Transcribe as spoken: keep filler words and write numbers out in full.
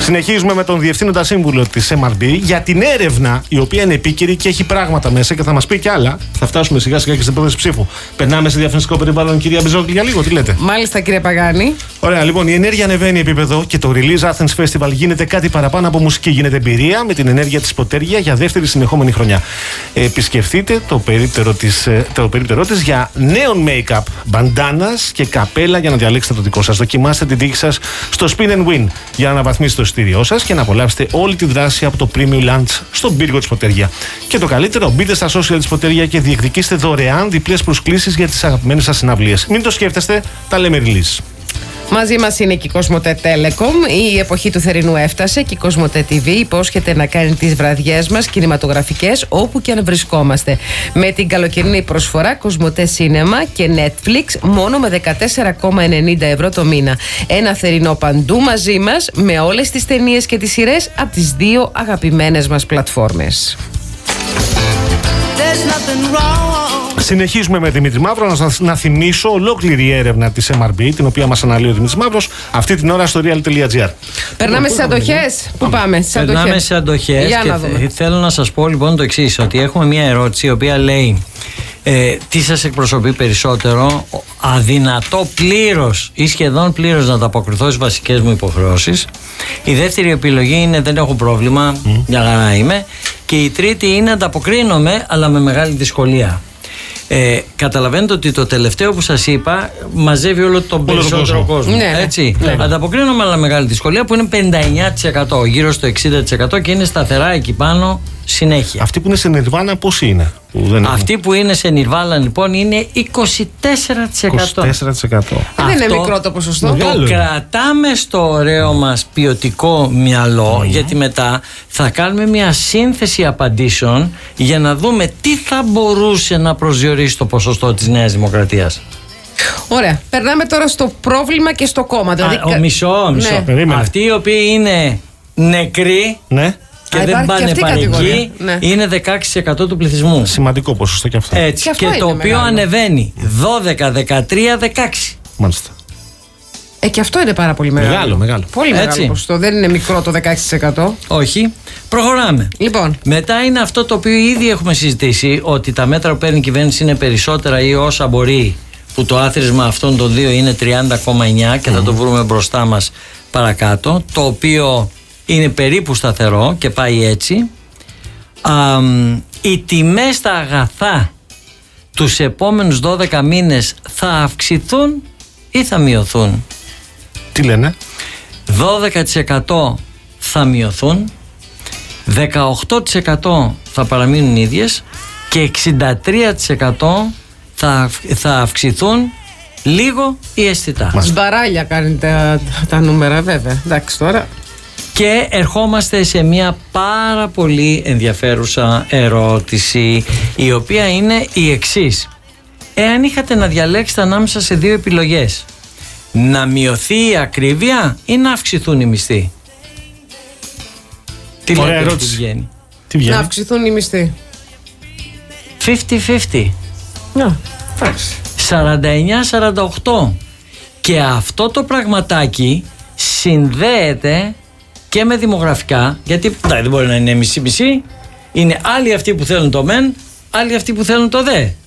Συνεχίζουμε με τον Διευθύνοντα Σύμβουλο της εμ αρ μπι για την έρευνα, η οποία είναι επίκαιρη και έχει πράγματα μέσα και θα μας πει κι άλλα. Θα φτάσουμε σιγά σιγά και στην πρόταση ψήφου. Περνάμε σε διαφημιστικό περιβάλλον, κυρία Μπιζόγλη, για λίγο, τι λέτε? Μάλιστα, κύριε Παγάνη. Ωραία, λοιπόν, η ενέργεια ανεβαίνει επίπεδο και το Release Athens Festival γίνεται κάτι παραπάνω από μουσική. Γίνεται εμπειρία με την ενέργεια της Ποτέργια για δεύτερη συνεχόμενη χρονιά. Επισκεφτείτε το περίπτερο της, το περίπτερό της για νέων make-up, μπαντάνας και καπέλα για να διαλέξετε το δικό σας. Δοκιμάστε την τύχη σας στο Spin and Win για να αναβαθμίσετε το εισιτήριό σας και να απολαύσετε όλη τη δράση από το Premium Lunch στον πύργο της Ποτέρια. Και το καλύτερο, μπείτε στα social της Ποτέρια και διεκδικήστε δωρεάν διπλές προσκλήσεις για τις αγαπημένες σας συναυλίες. Μην το σκέφτεστε, τα λέμε Release. Μαζί μας είναι και η Κοσμοτέ Telecom. Η εποχή του θερινού έφτασε και η Κοσμοτέ τι βι υπόσχεται να κάνει τις βραδιές μας κινηματογραφικές όπου και αν βρισκόμαστε. Με την καλοκαιρινή προσφορά Κοσμοτέ Cinema και Netflix μόνο με δεκατέσσερα κόμμα ενενήντα ευρώ το μήνα. Ένα θερινό παντού μαζί μας με όλες τις ταινίες και τις σειρές από τις δύο αγαπημένες μας πλατφόρμες. Συνεχίζουμε με Δημήτρη Μαύρο. Να, να θυμίσω ολόκληρη έρευνα της εμ αρ μπι, την οποία μας αναλύει ο Δημήτρης Μαύρος, αυτή την ώρα στο real τελεία gr. Περνάμε στις αντοχές. Πού πάμε? Στις αντοχές. Περνάμε στις αντοχές. Για και να δούμε. Θέλω να σας πω λοιπόν το εξής, ότι έχουμε μια ερώτηση η οποία λέει ε, τι σας εκπροσωπεί περισσότερο, αδυνατό πλήρως ή σχεδόν πλήρως να ανταποκριθώ στις βασικές μου υποχρεώσεις. Η δεύτερη επιλογή είναι δεν έχω πρόβλημα, mm. μια χαρά είμαι. Και η τρίτη είναι ανταποκρίνομαι αλλά με μεγάλη δυσκολία. Ε, καταλαβαίνετε ότι το τελευταίο που σας είπα μαζεύει όλο τον περισσότερο κόσμο, κόσμο ναι, έτσι. ναι. Ανταποκρίνομαι αλλά μεγάλη δυσκολία που είναι πενήντα εννέα τοις εκατό, γύρω στο εξήντα τοις εκατό και είναι σταθερά εκεί πάνω συνέχεια. Αυτοί που είναι σε Nirvana πόσοι είναι? Που δεν Αυτοί είναι. που είναι σε Nirvana λοιπόν είναι είκοσι τέσσερα τοις εκατό. είκοσι τέσσερα τοις εκατό. Δεν είναι μικρό το ποσοστό. Το Μεγάλο. κρατάμε στο ωραίο μας ποιοτικό μυαλό, mm. γιατί μετά θα κάνουμε μια σύνθεση απαντήσεων για να δούμε τι θα μπορούσε να προσδιορίσει το ποσοστό της Νέας Δημοκρατίας. Ωραία. Περνάμε τώρα στο πρόβλημα και στο κόμμα. Δηλαδή... Α, ο μισό, μισό. Ναι. Αυτοί οι οποίοι είναι νεκροί, ναι. και Α, δεν πάνε παρεκεί, ναι. είναι δεκαέξι τοις εκατό του πληθυσμού. Σημαντικό ποσοστό και αυτό. Έτσι. Και, και, αυτό το οποίο μεγάλο. ανεβαίνει δώδεκα, δεκατρία, δεκαέξι. Μάλιστα. Ε, και αυτό είναι πάρα πολύ μεγάλο. Μεγάλο, μεγάλο. Πολύ Έτσι. μεγάλο ποσοστό. Δεν είναι μικρό το δεκαέξι τοις εκατό. Όχι. Προχωράμε. Λοιπόν. Μετά είναι αυτό το οποίο ήδη έχουμε συζητήσει, ότι τα μέτρα που παίρνει η κυβέρνηση είναι περισσότερα ή όσα μπορεί, που το άθροισμα αυτών των δύο είναι τριάντα κόμμα εννιά και mm. θα το βρούμε μπροστά μας παρακάτω, το οποίο είναι περίπου σταθερό και πάει έτσι. Α, οι τιμές στα αγαθά τους επόμενους δώδεκα μήνες θα αυξηθούν ή θα μειωθούν? Τι λένε? δώδεκα τοις εκατό θα μειωθούν, δεκαοκτώ τοις εκατό θα παραμείνουν ίδιες και εξήντα τρία τοις εκατό θα, θα αυξηθούν λίγο ή αισθητά. Σμπαράλια κάνει τα, τα νούμερα, βέβαια. Εντάξει τώρα. Και ερχόμαστε σε μια πάρα πολύ ενδιαφέρουσα ερώτηση, η οποία είναι η εξής. Εάν είχατε να διαλέξετε ανάμεσα σε δύο επιλογές, να μειωθεί η ακρίβεια ή να αυξηθούν οι μισθοί? Τι Ωραία λέτε, ερώτηση. τι βγαίνει? Τι βγαίνει? Να αυξηθούν οι μισθοί. πενήντα πενήντα. Να, εντάξει. σαράντα εννέα σαράντα οκτώ. Και αυτό το πραγματάκι συνδέεται και με δημογραφικά, γιατί δεν μπορεί να είναι μισή-μισή. Είναι άλλοι αυτοί που θέλουν το μεν, άλλοι αυτοί που θέλουν το δε.